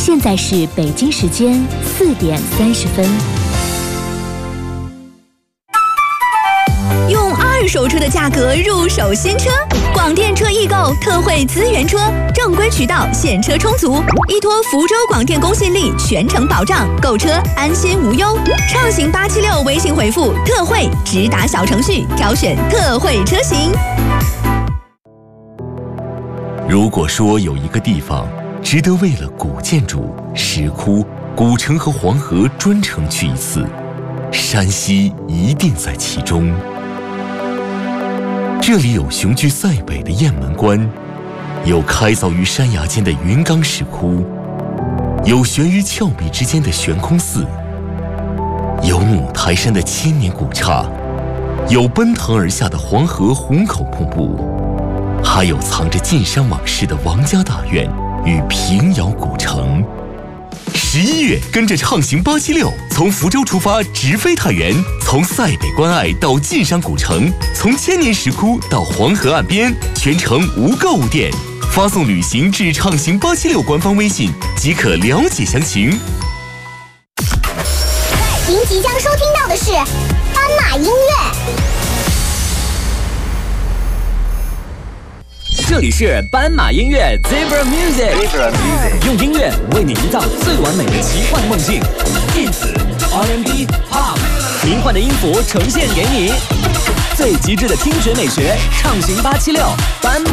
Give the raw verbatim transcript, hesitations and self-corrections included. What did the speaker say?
现在是北京时间四点三十分。 用二手车的价格入手新车，广电车易购特惠资源车，正规渠道现车充足，依托福州广电公信力全程保障，购车安心无忧。畅行八七六微信回复特惠，直达小程序挑选特惠车型。 如果说有一个地方值得为了古建筑、石窟、古城和黄河专程去一次，山西一定在其中。这里有雄居塞北的雁门关，有开凿于山崖间的云冈石窟，有悬于峭壁之间的悬空寺，有五台山的千年古刹，有奔腾而下的黄河虹口瀑布，还有藏着晋商往事的王家大院与平遥古城。十一月，跟着畅行八七六，从福州出发直飞太原，从塞北关隘到晋商古城，从千年石窟到黄河岸边，全程无购物店。发送旅行至畅行八七六官方微信即可了解详情。 您即将收听到的是斑马音乐。 这里是斑马音乐 Zebra Music， 用音乐为你营造最完美的奇幻梦境，电子、R and B、Pop， 迷幻的音符呈现给你，最极致的听觉美学，畅行八七六斑。